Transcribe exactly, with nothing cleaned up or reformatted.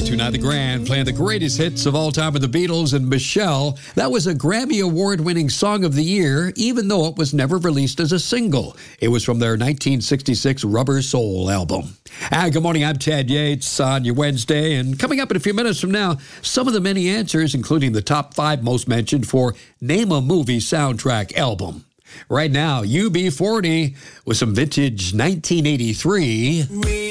Tonight the Grand, playing the greatest hits of all time with the Beatles and Michelle. That was a Grammy Award-winning Song of the Year, even though it was never released as a single. It was from their nineteen sixty-six Rubber Soul album. Ah, good morning, I'm Ted Yates on your Wednesday, and coming up in a few minutes from now, some of the many answers, including the top five most mentioned for Name a Movie Soundtrack Album. Right now, U B forty with some vintage nineteen eighty-three...